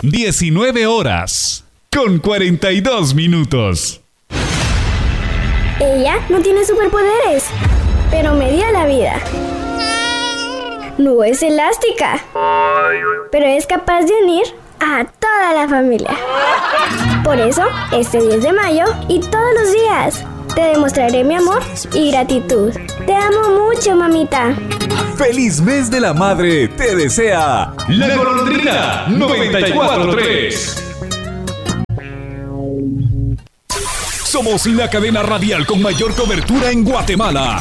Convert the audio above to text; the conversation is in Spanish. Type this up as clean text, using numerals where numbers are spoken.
19 horas con 42 minutos. Ella no tiene superpoderes, pero me dio la vida. No es elástica, pero es capaz de unir a toda la familia. Por eso, este 10 de mayo y todos los días, te demostraré mi amor y gratitud. Te amo mucho, mamita. ¡Feliz mes de la madre! Te desea La Golondrina 94.3. Somos la cadena radial con mayor cobertura en Guatemala.